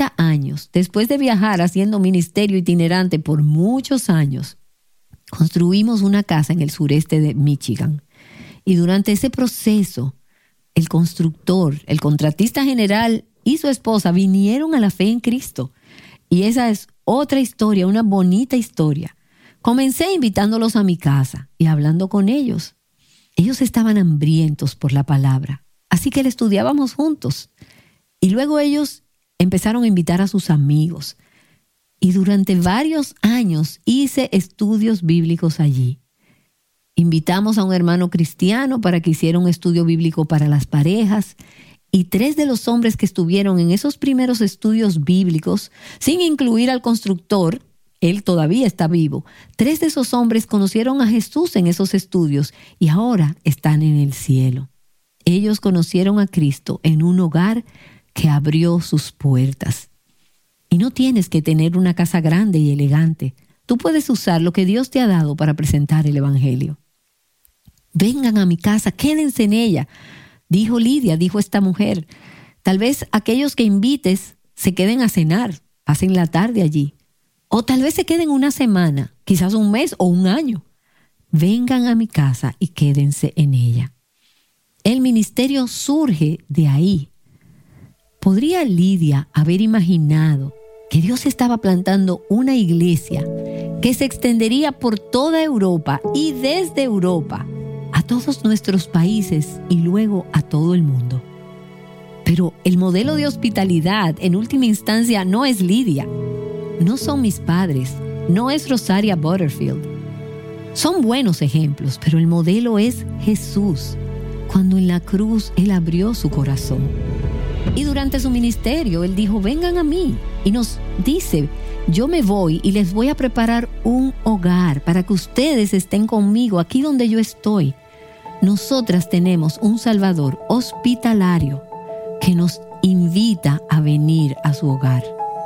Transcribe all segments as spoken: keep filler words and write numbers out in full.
treinta años, después de viajar haciendo ministerio itinerante por muchos años, construimos una casa en el sureste de Michigan. Y durante ese proceso, el constructor, el contratista general y su esposa vinieron a la fe en Cristo. Y esa es otra historia, una bonita historia. Comencé invitándolos a mi casa y hablando con ellos. Ellos estaban hambrientos por la palabra, así que la estudiábamos juntos. Y luego ellos empezaron a invitar a sus amigos. Y durante varios años hice estudios bíblicos allí. Invitamos a un hermano cristiano para que hiciera un estudio bíblico para las parejas. Y tres de los hombres que estuvieron en esos primeros estudios bíblicos, sin incluir al constructor, él todavía está vivo, tres de esos hombres conocieron a Jesús en esos estudios y ahora están en el cielo. Ellos conocieron a Cristo en un hogar que abrió sus puertas. Y no tienes que tener una casa grande y elegante. Tú puedes usar lo que Dios te ha dado para presentar el Evangelio. Vengan a mi casa, quédense en ella. Dijo Lidia, dijo esta mujer. Tal vez aquellos que invites se queden a cenar, pasen la tarde allí. O tal vez se queden una semana, quizás un mes o un año. Vengan a mi casa y quédense en ella. El ministerio surge de ahí. ¿Podría Lidia haber imaginado que Dios estaba plantando una iglesia que se extendería por toda Europa y desde Europa a todos nuestros países y luego a todo el mundo? Pero el modelo de hospitalidad en última instancia no es Lidia, no son mis padres, no es Rosaria Butterfield. Son buenos ejemplos, pero el modelo es Jesús, cuando en la cruz Él abrió su corazón. Y durante su ministerio Él dijo, vengan a mí. Y nos dice, yo me voy y les voy a preparar un hogar para que ustedes estén conmigo aquí donde yo estoy. Nosotras tenemos un Salvador hospitalario que nos invita a venir a su hogar.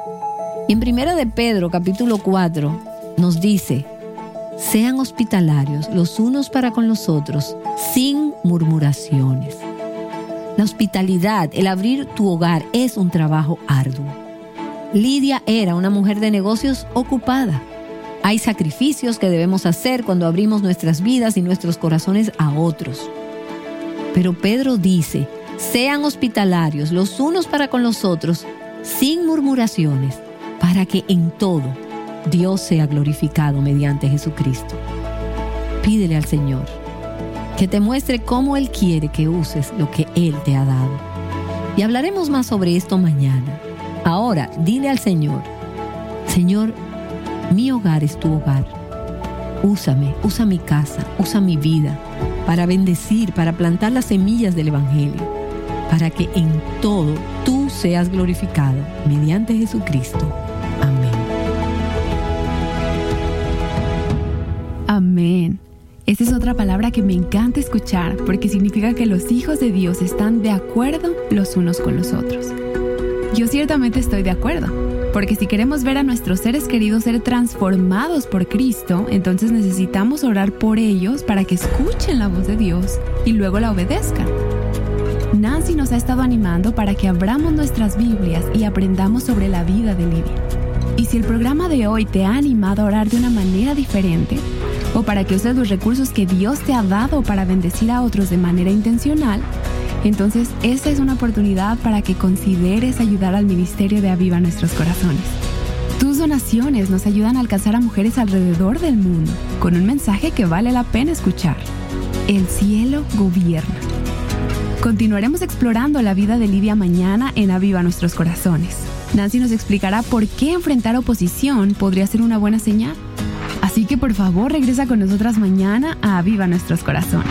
Y en Primera de Pedro, capítulo cuatro, nos dice, sean hospitalarios los unos para con los otros, sin murmuraciones. La hospitalidad, el abrir tu hogar, es un trabajo arduo. Lidia era una mujer de negocios ocupada. Hay sacrificios que debemos hacer cuando abrimos nuestras vidas y nuestros corazones a otros. Pero Pedro dice, sean hospitalarios los unos para con los otros, sin murmuraciones, para que en todo Dios sea glorificado mediante Jesucristo. Pídele al Señor que te muestre cómo Él quiere que uses lo que Él te ha dado. Y hablaremos más sobre esto mañana. Ahora, dile al Señor, Señor, mi hogar es tu hogar. Úsame, usa mi casa, usa mi vida para bendecir, para plantar las semillas del Evangelio, para que en todo tú seas glorificado mediante Jesucristo. Amén. Amén. Esa es otra palabra que me encanta escuchar porque significa que los hijos de Dios están de acuerdo los unos con los otros. Yo ciertamente estoy de acuerdo, porque si queremos ver a nuestros seres queridos ser transformados por Cristo, entonces necesitamos orar por ellos para que escuchen la voz de Dios y luego la obedezcan. Nancy nos ha estado animando para que abramos nuestras Biblias y aprendamos sobre la vida de Lidia. Y si el programa de hoy te ha animado a orar de una manera diferente, o para que uses los recursos que Dios te ha dado para bendecir a otros de manera intencional, entonces esta es una oportunidad para que consideres ayudar al ministerio de Aviva Nuestros Corazones. Tus donaciones nos ayudan a alcanzar a mujeres alrededor del mundo con un mensaje que vale la pena escuchar. El cielo gobierna. Continuaremos explorando la vida de Lidia mañana en Aviva Nuestros Corazones. Nancy nos explicará por qué enfrentar oposición podría ser una buena señal. Así que por favor regresa con nosotras mañana a Aviva Nuestros Corazones.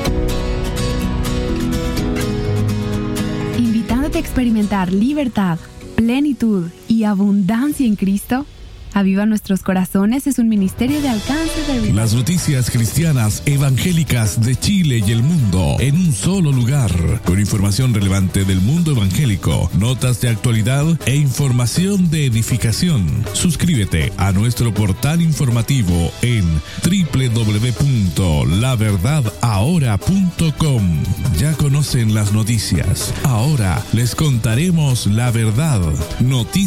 Invitándote a experimentar libertad, plenitud y abundancia en Cristo, Aviva Nuestros Corazones es un ministerio de alcance de vida. Las noticias cristianas evangélicas de Chile y el mundo en un solo lugar, con información relevante del mundo evangélico, notas de actualidad e información de edificación. Suscríbete a nuestro portal informativo en doble u doble u doble u punto la verdad ahora punto com. Ya conocen las noticias. Ahora les contaremos la verdad. Noticias